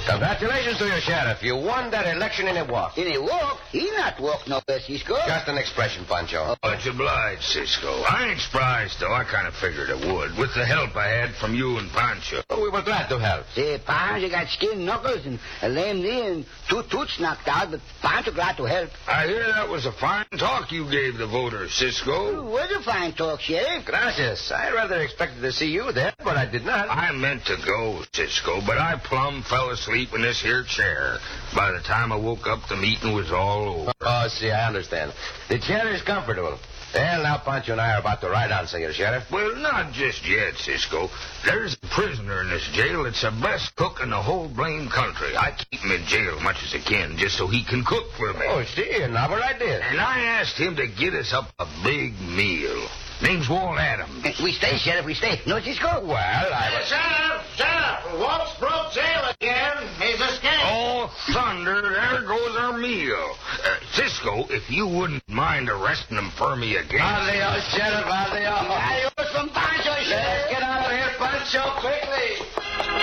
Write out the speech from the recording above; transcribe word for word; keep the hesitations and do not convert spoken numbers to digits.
Congratulations to you, Sheriff. You won that election in a walk. In a walk? He not walk nowhere, Cisco. Just an expression, Pancho. Much obliged, Cisco. I ain't surprised, though. I kind of figured it would, with the help I had from you and Pancho. Oh, we were glad to help. Say, Pancho got skin knuckles and a lame knee and two tooths knocked out, but Pancho glad to help. I hear that was a fine talk you gave the voters, Cisco. It was a fine talk, Sheriff. Gracias. I rather expected to see you there, but I did not. I meant to go, Cisco, but I plumb fell asleep in this here chair. By the time I woke up, the meeting was all over. Oh, see, I understand. The chair is comfortable. Well, now Pancho and I are about to ride on, Senor Sheriff. Well, not just yet, Cisco. There's a prisoner in this jail that's the best cook in the whole blame country. I keep him in jail as much as I can just so he can cook for me. Oh, see, a novel idea. And I asked him to get us up a big meal. Name's Walt Adams. We stay, Sheriff, we stay. No, Cisco? Well, I was... Sheriff, Sheriff, Walt's broke jail again. He's escaped. Oh, thunder, there goes our meal. Uh, Cisco, if you wouldn't mind arresting him for me again. Adios, Sheriff, adios. Adios from Pancho, Sheriff. Let's get out of here, Pancho, quickly.